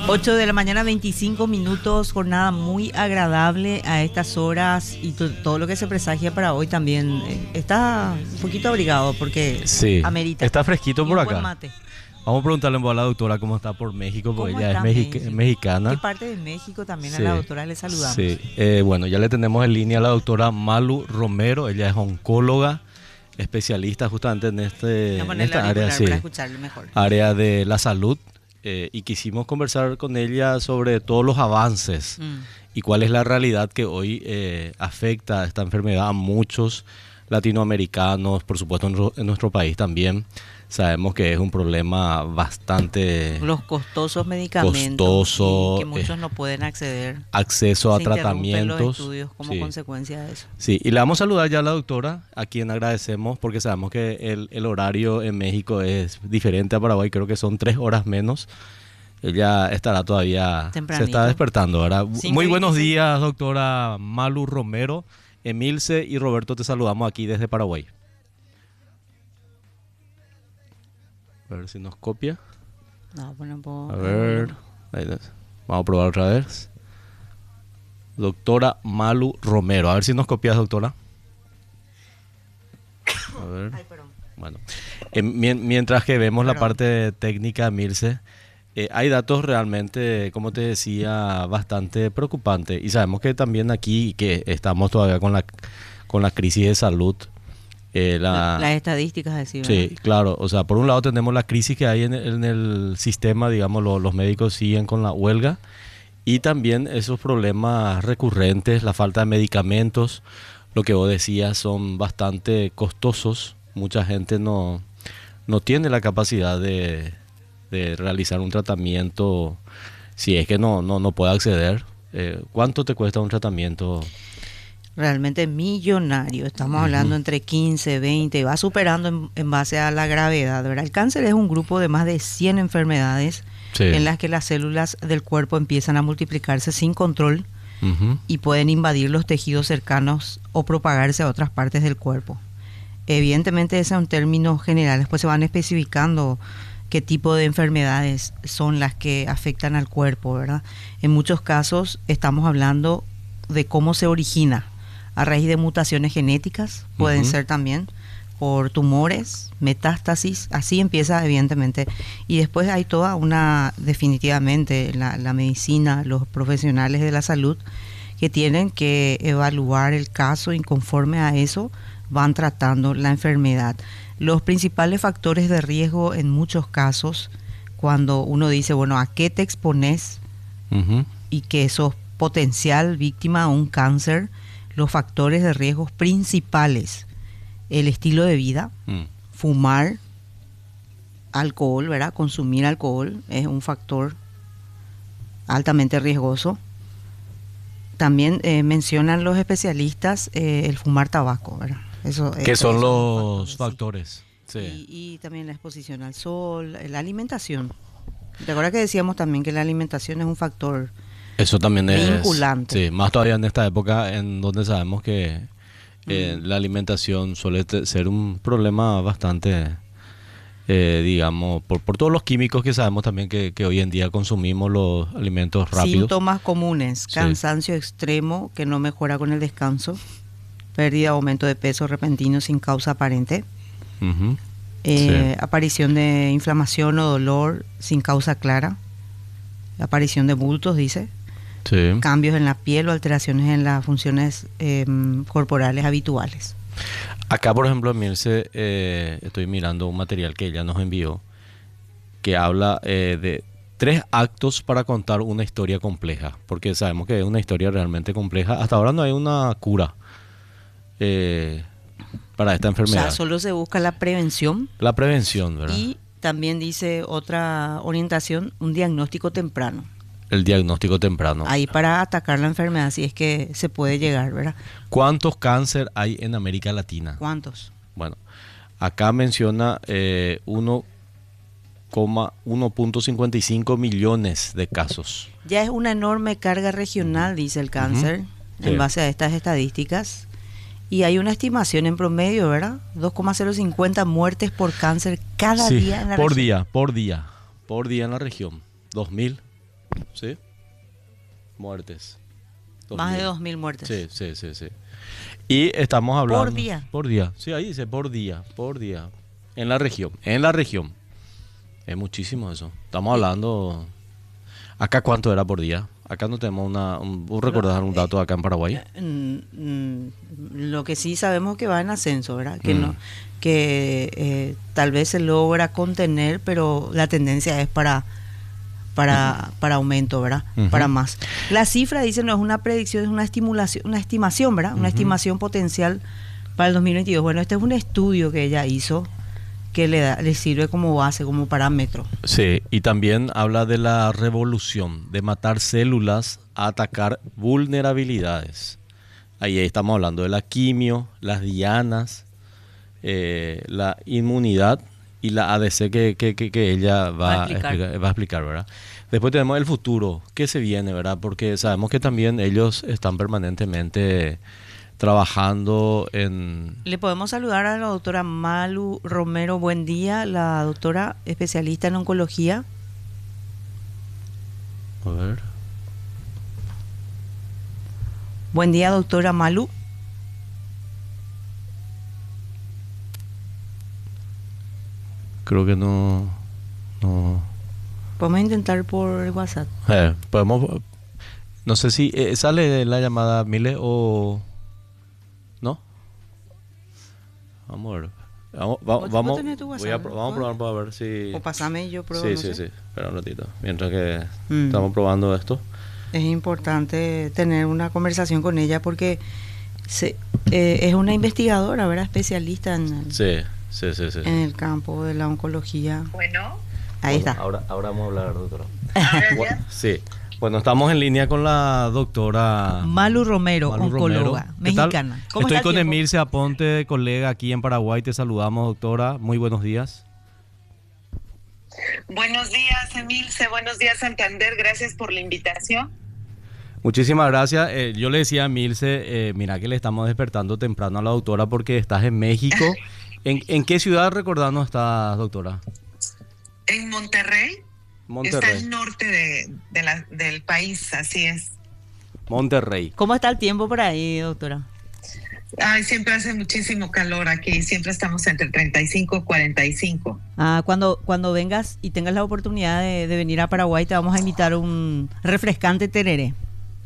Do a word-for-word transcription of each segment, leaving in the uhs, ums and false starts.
ocho de la mañana, veinticinco minutos, jornada muy agradable a estas horas y to- todo lo que se presagia para hoy también. Eh, está un poquito abrigado porque Sí, amerita. está fresquito Y por un buen acá. mate. Vamos a preguntarle a la doctora cómo está por México, porque ¿Cómo ella es está mexica- México? mexicana. ¿Qué parte de México también a Sí, la doctora le saludamos? Sí, eh, bueno, ya le tenemos en línea a la doctora Malu Romero. Ella es oncóloga, especialista justamente en, este, Voy a en poner el esta área, auricular sí, para escucharle mejor. área de la salud. Eh, y quisimos conversar con ella sobre todos los avances Mm. y cuál es la realidad que hoy eh, afecta esta enfermedad a muchos latinoamericanos, por supuesto en, ro- en nuestro país también. Sabemos que es un problema bastante Los costosos medicamentos costoso, y que muchos eh, no pueden acceder. acceso a Se interrumpen tratamientos. los estudios como Sí. consecuencia de eso. Sí, y le vamos a saludar ya a la doctora, a quien agradecemos, porque sabemos que el, el horario en México es diferente a Paraguay, creo que son tres horas menos. Ella estará todavía, se Tempranito. está despertando, ¿verdad? Cinco Muy y buenos veintiséis. días, doctora Malu Romero. Emilce y Roberto, te saludamos aquí desde Paraguay. A ver si nos copia. No, bueno, puedo- A ver, ahí les- vamos a probar otra vez. Doctora Malu Romero, a ver si nos copias, doctora. A ver. Ay, perdón. Bueno, eh, mien- mientras que vemos la Perdón. parte técnica, Mirce, eh, hay datos realmente, como te decía, bastante preocupantes. Y sabemos que también aquí, que estamos todavía con la, con la crisis de salud. eh, la, Las estadísticas decir, sí, claro. O sea, por un lado tenemos la crisis que hay en, el- en el sistema, digamos, lo- los médicos siguen con la huelga. Y también esos problemas recurrentes, la falta de medicamentos, lo que vos decías, son bastante costosos. Mucha gente no, no tiene la capacidad de, de realizar un tratamiento si es que no, no, no puede acceder. Eh, ¿cuánto te cuesta un tratamiento? realmente millonario. Estamos hablando entre quince, veinte, va superando en, en base a la gravedad, ¿verdad? El cáncer es un grupo de más de cien enfermedades Sí. en las que las células del cuerpo empiezan a multiplicarse sin control Ujú. y pueden invadir los tejidos cercanos o propagarse a otras partes del cuerpo. Evidentemente ese es un término general, después se van especificando qué tipo de enfermedades son las que afectan al cuerpo, ¿verdad? En muchos casos estamos hablando de cómo se origina a raíz de mutaciones genéticas, pueden Ujú. ser también por tumores, metástasis, así empieza evidentemente. Y después hay toda una, definitivamente, la, la medicina, los profesionales de la salud que tienen que evaluar el caso y conforme a eso van tratando la enfermedad. Los principales factores de riesgo en muchos casos, cuando uno dice, bueno, ¿a qué te expones? Ujú. Y que sos potencial víctima de un cáncer, los factores de riesgo principales, el estilo de vida, Mm. fumar, alcohol, ¿verdad? Consumir alcohol es un factor altamente riesgoso. También eh, mencionan los especialistas eh, el fumar tabaco, ¿verdad? Eso, ¿Qué eso- son esos los factores, factores? sí. Sí. Y, y también la exposición al sol, la alimentación. ¿Te acuerdas que decíamos también que la alimentación es un factor? Eso también es Vinculante. sí, más todavía en esta época en donde sabemos que eh, Mm. la alimentación suele te- ser un problema bastante, eh, digamos, por, por todos los químicos que sabemos también que, que hoy en día consumimos los alimentos rápidos. Síntomas comunes, Sí. cansancio extremo que no mejora con el descanso, pérdida o aumento de peso repentino sin causa aparente, Ujú. eh, Sí. aparición de inflamación o dolor sin causa clara, aparición de bultos, dice, Sí. cambios en la piel o alteraciones en las funciones eh, corporales habituales. Acá, por ejemplo, Mirce, eh, estoy mirando un material que ella nos envió que habla eh, de tres actos para contar una historia compleja, porque sabemos que es una historia realmente compleja. Hasta ahora no hay una cura eh, para esta O enfermedad. sea, solo se busca la prevención La prevención, ¿verdad? y también dice otra orientación, un diagnóstico temprano. El diagnóstico temprano. Ahí para atacar la enfermedad, si es que se puede llegar, ¿verdad? ¿Cuántos cáncer hay en América Latina? ¿Cuántos? Bueno, acá menciona eh, uno coma uno punto cincuenta y cinco millones de casos. Ya es una enorme carga regional, dice el cáncer, Ujú. en Sí. base a estas estadísticas. Y hay una estimación en promedio, ¿verdad? dos coma cero cincuenta muertes por cáncer cada Sí, día en la por región. día, por día, por día en la región. dos mil ¿sí? Muertes. Más de dos mil muertes. Sí, sí, sí, sí. Y estamos hablando... Por día. Por día. Sí, ahí dice por día, por día. En la región, en la región. Es muchísimo eso. Estamos hablando... ¿Acá cuánto era por día? Acá no tenemos una... Un, ¿Vos recordás algún dato acá en Paraguay? Mm, mm, Lo que sí sabemos que va en ascenso, ¿verdad? Que Mm. no, que eh, tal vez se logra contener, pero la tendencia es para para para aumento, ¿verdad? Ujú. Para más. La cifra dice no es una predicción, es una estimulación, una estimación, ¿verdad? Una Ujú. estimación potencial para el dos mil veintidós. Bueno, este es un estudio que ella hizo que le da, le sirve como base, como parámetro. Sí, y también habla de la revolución, de matar células a atacar vulnerabilidades. Ahí estamos hablando de la quimio, las dianas, eh, la inmunidad y la A D C que, que, que, que ella va, Va a a explicar. explicar, va a explicar, ¿verdad? Después tenemos el futuro, ¿qué se viene, verdad? Porque sabemos que también ellos están permanentemente trabajando en... Le podemos saludar a la doctora Malu Romero. Buen día, la doctora especialista en oncología. A ver... Buen día, doctora Malu. Creo que no... no Podemos intentar por WhatsApp. eh, podemos... No sé si eh, sale la llamada Mile o... ¿No? Vamos a ver. Vamos, va- ¿Vos- vos vamos, tenés tu voy WhatsApp, a, pro- ¿no? vamos a probar para ver si... O pasame y yo pruebo. Sí, no sí, sé. sí. Espera un ratito. Mientras que Mm. estamos probando esto. Es importante tener una conversación con ella porque se- eh, es una investigadora, ¿verdad? Especialista en el, Sí, sí, sí, sí. en el campo de la oncología. Bueno, Ahí Bueno, está. Ahora, ahora vamos a hablar, doctora. ahora Bueno, ya. sí. Bueno, estamos en línea con la doctora Malu Romero, Malu oncóloga Romero. ¿Qué tal? mexicana. ¿Cómo Estoy está el con tiempo? Emilce Aponte, colega aquí en Paraguay. Te saludamos, doctora. Muy buenos días. Buenos días, Emilce. Buenos días, Santander. Gracias por la invitación. Muchísimas gracias. Eh, yo le decía a Emilce, eh, mira que le estamos despertando temprano a la doctora porque estás en México. ¿En, en qué ciudad, recordarnos, estás, doctora? En Monterrey, está Monterrey. al norte de, de la- del país, así es. Monterrey. ¿Cómo está el tiempo por ahí, doctora? Ay, siempre hace muchísimo calor aquí. Siempre estamos entre treinta y cinco y cuarenta y cinco. Ah, cuando, cuando vengas y tengas la oportunidad de, de venir a Paraguay, te vamos a invitar un refrescante tereré.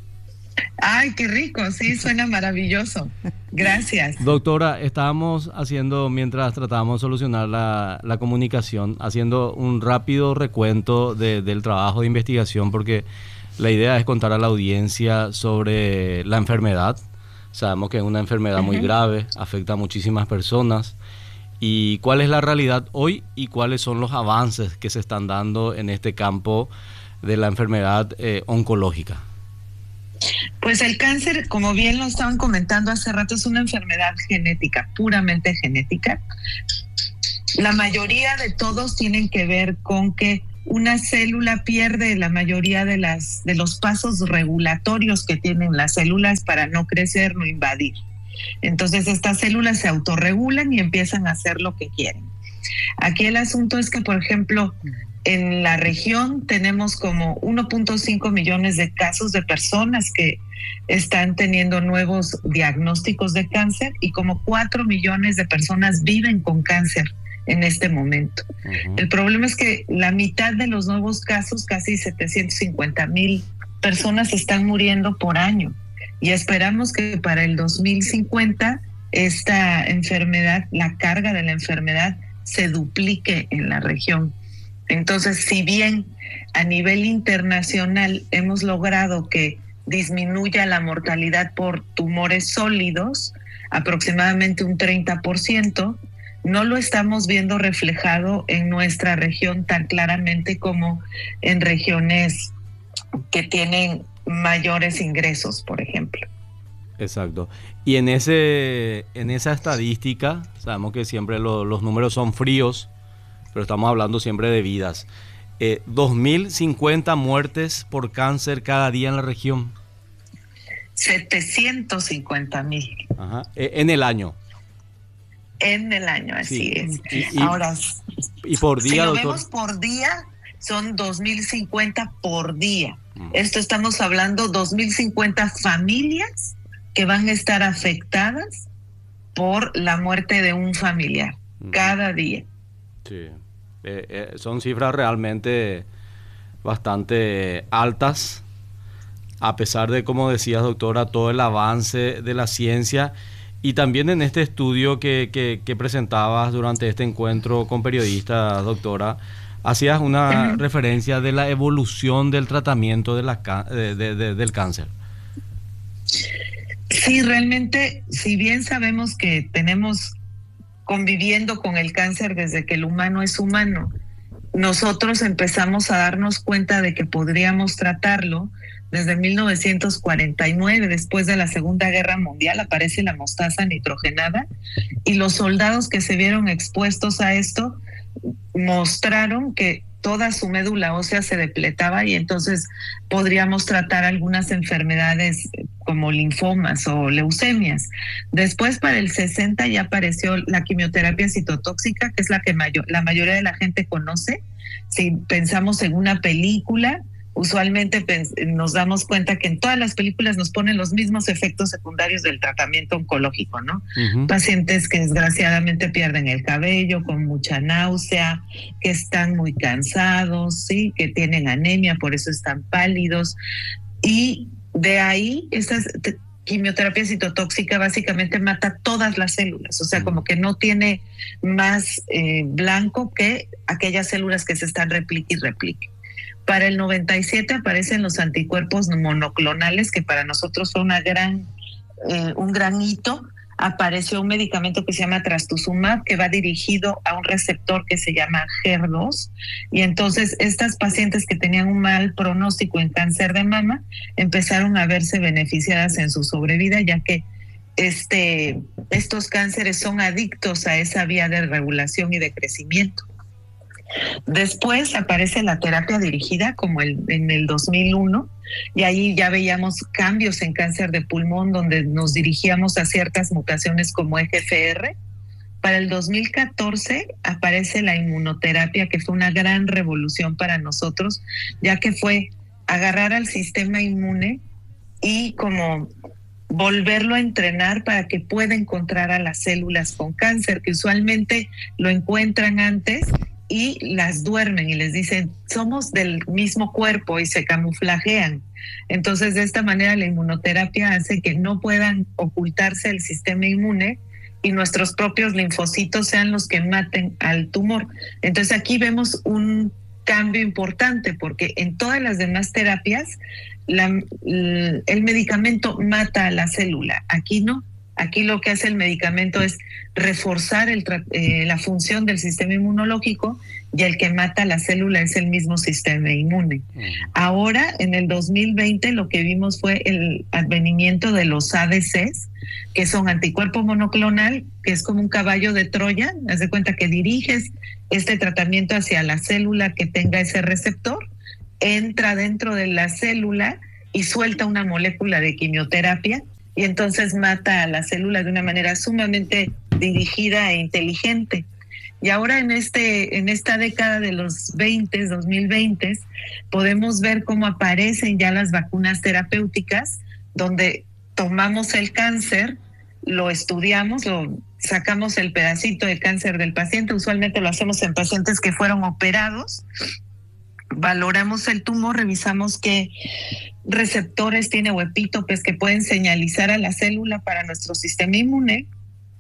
Ay, qué rico. Sí, suena maravilloso. Gracias. Doctora, estábamos haciendo, mientras tratábamos de solucionar la, la comunicación, haciendo un rápido recuento de- del trabajo de investigación, porque la idea es contar a la audiencia sobre la enfermedad. Sabemos que es una enfermedad muy grave, afecta a muchísimas personas. ¿Y cuál es la realidad hoy y cuáles son los avances que se están dando en este campo de la enfermedad eh, oncológica? Pues el cáncer, como bien lo estaban comentando hace rato, es una enfermedad genética, puramente genética. La mayoría de todos tienen que ver con que una célula pierde la mayoría de las de los pasos regulatorios que tienen las células para no crecer, no invadir. Entonces estas células se autorregulan y empiezan a hacer lo que quieren. Aquí el asunto es que, por ejemplo, en la región tenemos como uno punto cinco millones de casos de personas que están teniendo nuevos diagnósticos de cáncer y como cuatro millones de personas viven con cáncer en este momento. Uh-huh. El problema es que la mitad de los nuevos casos, casi setecientos cincuenta mil personas, están muriendo por año. Y esperamos que para el dos mil cincuenta esta enfermedad, la carga de la enfermedad, se duplique en la región. Entonces, si bien a nivel internacional hemos logrado que disminuya la mortalidad por tumores sólidos, aproximadamente un treinta por ciento, no lo estamos viendo reflejado en nuestra región tan claramente como en regiones que tienen mayores ingresos, por ejemplo. Exacto. Y en ese en esa estadística, sabemos que siempre lo, los números son fríos, pero estamos hablando siempre de vidas. Eh, dos mil cincuenta muertes por cáncer cada día en la región. setecientos cincuenta mil. Ajá. Eh, en el año. En el año, así Sí. es. Y, y- Ahora, y por si día, lo doctor. vemos por día, son dos mil cincuenta por día. Uh-huh. Esto estamos hablando dos mil cincuenta familias que van a estar afectadas por la muerte de un familiar, uh-huh, cada día. Sí, eh, eh, son cifras realmente bastante altas, a pesar de, como decías, doctora, todo el avance de la ciencia. Y también en este estudio que, que, que presentabas durante este encuentro con periodistas, doctora, hacías una uh-huh. referencia de la evolución del tratamiento de la, de, de, de, del cáncer. Sí, realmente, si bien sabemos que tenemos conviviendo con el cáncer desde que el humano es humano, nosotros empezamos a darnos cuenta de que podríamos tratarlo desde mil novecientos cuarenta y nueve, después de la Segunda Guerra Mundial, aparece la mostaza nitrogenada y los soldados que se vieron expuestos a esto mostraron que toda su médula ósea se depletaba y entonces podríamos tratar algunas enfermedades como linfomas o leucemias. Después, para el sesenta, ya apareció la quimioterapia citotóxica, que es la que mayor, la mayoría de la gente conoce. Si pensamos en una película, usualmente nos damos cuenta que en todas las películas nos ponen los mismos efectos secundarios del tratamiento oncológico, ¿no? Uh-huh. Pacientes que desgraciadamente pierden el cabello, con mucha náusea, que están muy cansados, ¿sí? Que tienen anemia, por eso están pálidos. Y de ahí, esa quimioterapia citotóxica básicamente mata todas las células, o sea, como que no tiene más eh, blanco que aquellas células que se están replique y replique. Para el noventa y siete aparecen los anticuerpos monoclonales, que para nosotros fue una gran, eh, un gran hito. Apareció un medicamento que se llama trastuzumab, que va dirigido a un receptor que se llama H E R dos. Y entonces estas pacientes que tenían un mal pronóstico en cáncer de mama empezaron a verse beneficiadas en su sobrevida, ya que este, estos cánceres son adictos a esa vía de regulación y de crecimiento. Después aparece la terapia dirigida, como el, en el dos mil uno, y ahí ya veíamos cambios en cáncer de pulmón, donde nos dirigíamos a ciertas mutaciones como E G F R. Para el dos mil catorce aparece la inmunoterapia, que fue una gran revolución para nosotros, ya que fue agarrar al sistema inmune y como volverlo a entrenar para que pueda encontrar a las células con cáncer, que usualmente lo encuentran antes y las duermen y les dicen, somos del mismo cuerpo, y se camuflajean. Entonces, de esta manera la inmunoterapia hace que no puedan ocultarse el sistema inmune y nuestros propios linfocitos sean los que maten al tumor. Entonces, aquí vemos un cambio importante, porque en todas las demás terapias la, el medicamento mata a la célula. Aquí no. Aquí lo que hace el medicamento es reforzar el, eh, la función del sistema inmunológico, y el que mata la célula es el mismo sistema inmune. Uh-huh. Ahora, en el dos mil veinte, lo que vimos fue el advenimiento de los A D Cs, que son anticuerpo monoclonal, que es como un caballo de Troya. Haz de cuenta que diriges este tratamiento hacia la célula que tenga ese receptor, entra dentro de la célula y suelta una molécula de quimioterapia, y entonces mata a la célula de una manera sumamente dirigida e inteligente. Y ahora en este en esta década de los veinte, dos mil veinte, podemos ver cómo aparecen ya las vacunas terapéuticas, donde tomamos el cáncer, lo estudiamos, lo sacamos el pedacito de cáncer del paciente. Usualmente lo hacemos en pacientes que fueron operados. Valoramos el tumor, revisamos qué receptores tiene o epítopes que pueden señalizar a la célula para nuestro sistema inmune,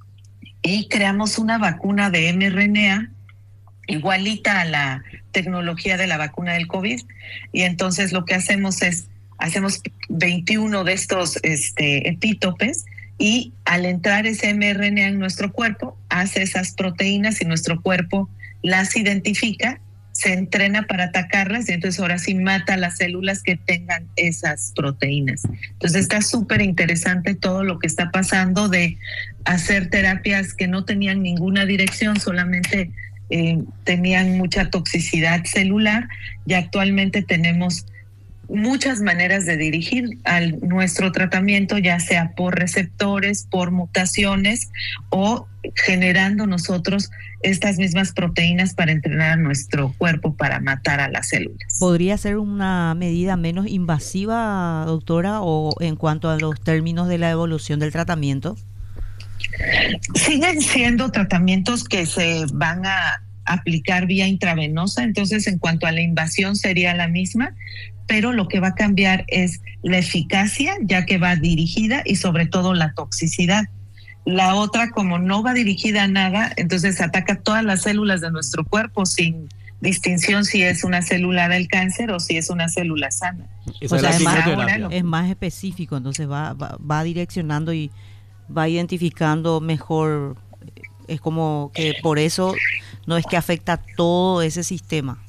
y creamos una vacuna de M R N A igualita a la tecnología de la vacuna del COVID. Y entonces lo que hacemos es, hacemos veintiuno de estos este, epítopes, y al entrar ese M R N A en nuestro cuerpo, hace esas proteínas y nuestro cuerpo las identifica, se entrena para atacarlas, y entonces ahora sí mata a las células que tengan esas proteínas. Entonces está súper interesante todo lo que está pasando, de hacer terapias que no tenían ninguna dirección, solamente eh, tenían mucha toxicidad celular, y actualmente tenemos muchas maneras de dirigir al nuestro tratamiento, ya sea por receptores, por mutaciones, o generando nosotros estas mismas proteínas para entrenar a nuestro cuerpo para matar a las células. ¿Podría ser una medida menos invasiva, doctora, o en cuanto a los términos de la evolución del tratamiento? Siguen siendo tratamientos que se van a aplicar vía intravenosa, entonces en cuanto a la invasión sería la misma, pero lo que va a cambiar es la eficacia, ya que va dirigida, y sobre todo la toxicidad. La otra, como no va dirigida a nada, entonces ataca todas las células de nuestro cuerpo sin distinción si es una célula del cáncer o si es una célula sana. O sea, es más, es más específico, entonces va, va, va direccionando y va identificando mejor. Es como que por eso no es que afecta todo ese sistema.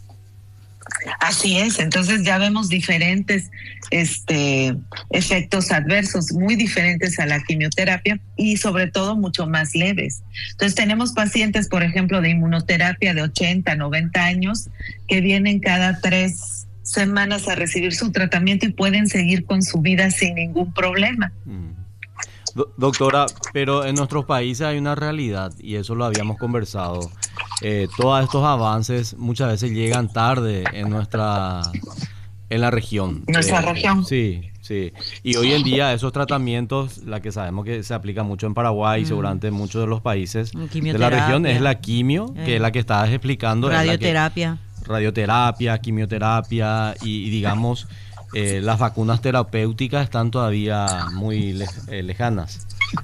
Así es, entonces ya vemos diferentes este, efectos adversos, muy diferentes a la quimioterapia y sobre todo mucho más leves. Entonces tenemos pacientes, por ejemplo, de inmunoterapia de ochenta, noventa años que vienen cada tres semanas a recibir su tratamiento y pueden seguir con su vida sin ningún problema. Mm. Do- doctora, pero en nuestros países hay una realidad y eso lo habíamos conversado. Eh, todos estos avances muchas veces llegan tarde en nuestra en la región. Nuestra eh, región. Sí, sí. Y hoy en día esos tratamientos, la que sabemos que se aplica mucho en Paraguay y Mm. seguramente en muchos de los países de la Quimioterapia. región, es la quimio, Eh. que es la que estabas explicando. es la que- Radioterapia. radioterapia, quimioterapia y, y digamos eh, las vacunas terapéuticas están todavía muy le- eh, lejanas.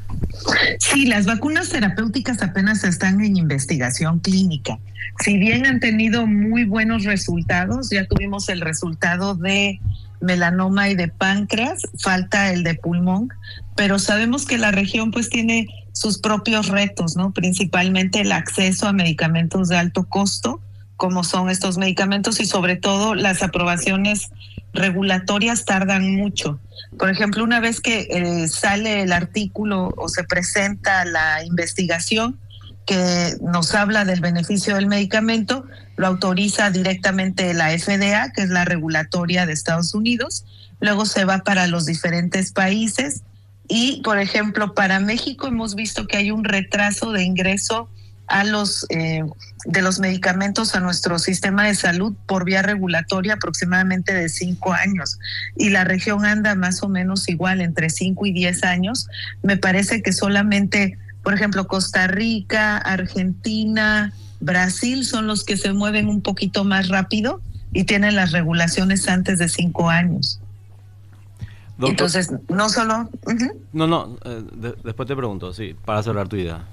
Sí, las vacunas terapéuticas apenas están en investigación clínica. Si bien han tenido muy buenos resultados, ya tuvimos el resultado de melanoma y de páncreas, falta el de pulmón, pero sabemos que la región pues tiene sus propios retos, ¿no? Principalmente el acceso a medicamentos de alto costo, como son estos medicamentos, y sobre todo las aprobaciones regulatorias tardan mucho. Por ejemplo, una vez que eh, sale el artículo o se presenta la investigación que nos habla del beneficio del medicamento, lo autoriza directamente la F D A, que es la regulatoria de Estados Unidos, luego se va para los diferentes países y, por ejemplo, para México hemos visto que hay un retraso de ingreso a los eh, de los medicamentos a nuestro sistema de salud por vía regulatoria aproximadamente de cinco años y la región anda más o menos igual entre cinco y diez años. Me parece que solamente, por ejemplo, Costa Rica, Argentina, Brasil son los que se mueven un poquito más rápido y tienen las regulaciones antes de cinco años. Doctor, entonces, no solo... Uh-huh. No, no, eh, de, después te pregunto, sí, para cerrar tu idea.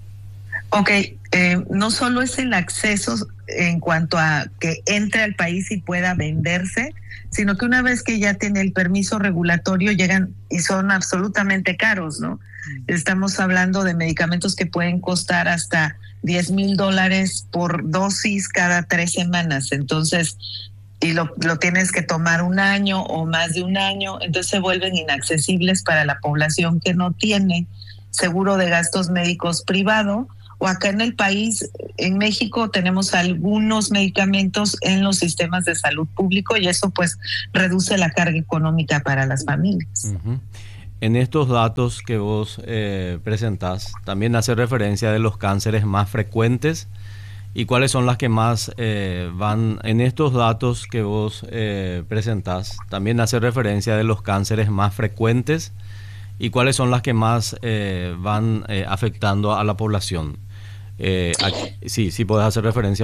Ok, eh, no solo es el acceso en cuanto a que entre al país y pueda venderse, sino que una vez que ya tiene el permiso regulatorio llegan y son absolutamente caros, ¿no? Estamos hablando de medicamentos que pueden costar hasta diez mil dólares por dosis cada tres semanas, entonces, y lo, lo tienes que tomar un año o más de un año, entonces se vuelven inaccesibles para la población que no tiene seguro de gastos médicos privado. O acá en el país, en México, tenemos algunos medicamentos en los sistemas de salud público y eso pues reduce la carga económica para las familias. Uh-huh. En estos datos que vos eh, presentás, también hace referencia de los cánceres más frecuentes y cuáles son las que más eh, van. En estos datos que vos eh, presentás, también hace referencia de los cánceres más frecuentes y cuáles son las que más eh, van eh, afectando a la población. Eh, aquí, sí, sí podés hacer referencia